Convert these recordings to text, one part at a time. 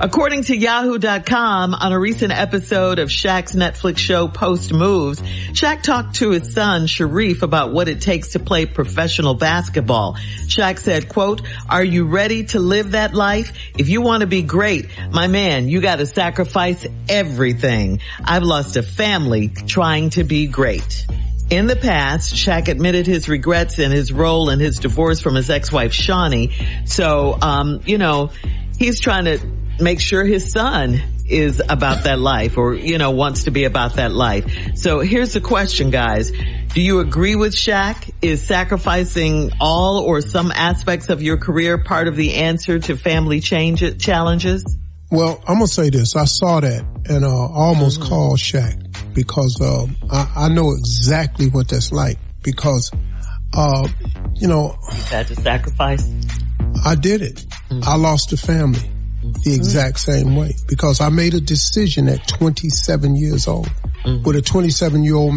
According to Yahoo.com, on a recent episode of Shaq's Netflix show Post Moves, Shaq talked to his son, Sharif, about what it takes to play professional basketball. Shaq said, quote, "Are you ready to live that life? If you want to be great, my man, you got to sacrifice everything. I've lost a family trying to be great." In the past, Shaq admitted his regrets and his role in his divorce from his ex-wife, Shawnee. So, he's trying to make sure his son is about that life or, wants to be about that life. So here's the question, guys. Do you agree with Shaq? Is sacrificing all or some aspects of your career part of the answer to family challenges? Well, I'm going to say this. I saw that and almost called Shaq because I know exactly what that's like because, you had to sacrifice? I did it. I lost a family the exact same way because I made a decision at 27 years old with a 27-year-old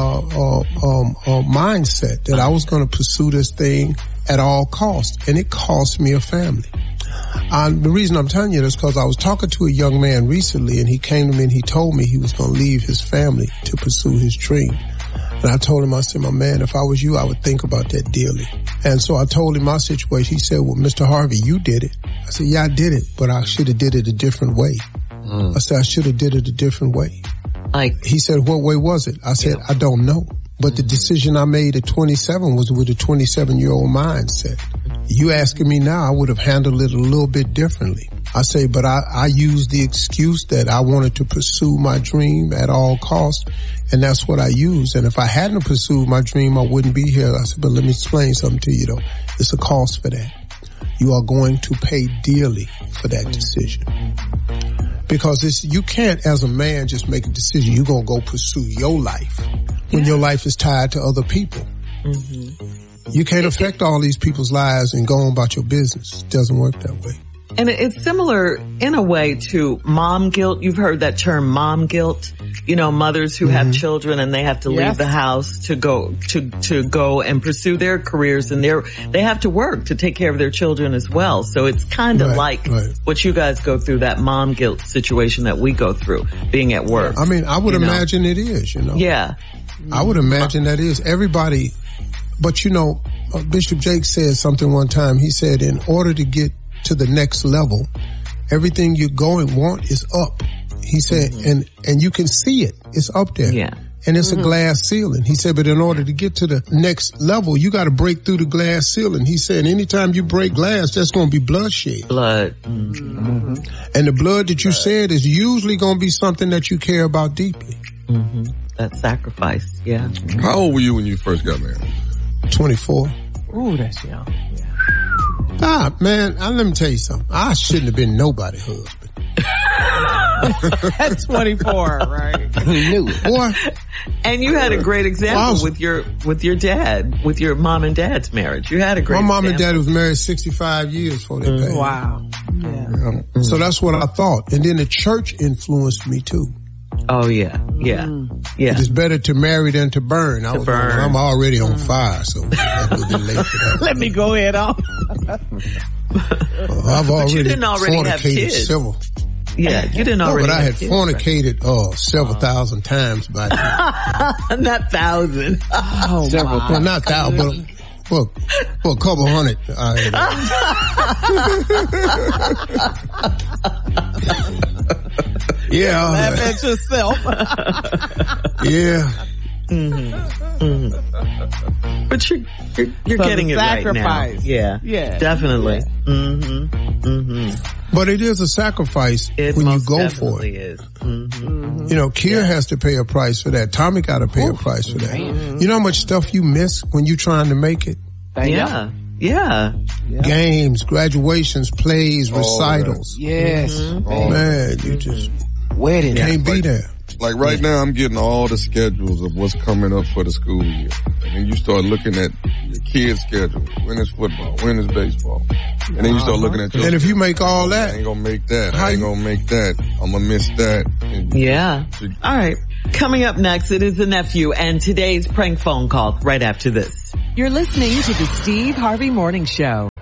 mindset that I was going to pursue this thing at all costs, and it cost me a family. The reason I'm telling you this is because I was talking to a young man recently, and he came to me and he told me he was going to leave his family to pursue his dream. And I told him, I said, my man, if I was you, I would think about that dearly. And so I told him my situation. He said, well, Mr. Harvey, you did it. I said, yeah, I did it, but I should have did it a different way. I said, I should have did it a different way. He said, what way was it? I said, I don't know. But the decision I made at 27 was with a 27-year-old mindset. You asking me now, I would have handled it a little bit differently. I say, but I used the excuse that I wanted to pursue my dream at all costs, and that's what I used. And if I hadn't pursued my dream, I wouldn't be here. I said, but let me explain something to you, though. It's a cost for that. You are going to pay dearly for that decision. Because you can't, as a man, just make a decision. You're going to go pursue your life when your life is tied to other people. You can't affect all these people's lives and go on about your business. It doesn't work that way. And it's similar in a way to mom guilt. You've heard that term, mom guilt. Mothers who have children and they have to leave the house to go and pursue their careers, and they have to work to take care of their children as well. So it's kind of like what you guys go through, that mom guilt situation that we go through, being at work. I mean, I would imagine it is, Yeah. I would imagine that is. Everybody, but Bishop Jake said something one time. He said, in order to get to the next level, everything you want is up. He said, and you can see it. It's up there. Yeah. And it's a glass ceiling. He said, but in order to get to the next level, you got to break through the glass ceiling. He said, anytime you break glass, that's going to be bloodshed. Blood. And the blood that you said is usually going to be something that you care about deeply. That sacrifice. Yeah. How old were you when you first got married? 24. Ooh, that's young. Man, let me tell you something. I shouldn't have been nobody's husband. At 24, right? He knew it. Boy. And you had a great example with your dad, with your mom and dad's marriage. You had a great My mom example. and dad was married 65 years before they passed. Wow. Yeah. So that's what I thought. And then the church influenced me too. Oh, yeah. It's better to marry than to burn. I'm already on fire, so that would be late for that. Let me go ahead on. I've already you didn't already have kids. Several. Yeah, you didn't already but I had have kids, fornicated several thousand times by then. Not thousand. Oh, several. Well, not thousand, but a couple hundred. Yeah. Laugh at yourself. Yeah. But you're getting it right now. Yeah. Definitely. Yeah. But it is a sacrifice when you go for it. Is. Kier has to pay a price for that. Tommy got to pay a price for that. You know how much stuff you miss when you're trying to make it? Yeah. Games, graduations, plays, recitals. Yes. Man, you just wedding. Can't be there. Like right now, I'm getting all the schedules of what's coming up for the school year. And then you start looking at your kids' schedule. When is football? When is baseball? And then you start looking at your And if you make all that. I ain't gonna make that. I ain't gonna make that. I'm gonna miss that. Yeah. All right. Coming up next, it is the nephew and today's prank phone call right after this. You're listening to the Steve Harvey Morning Show.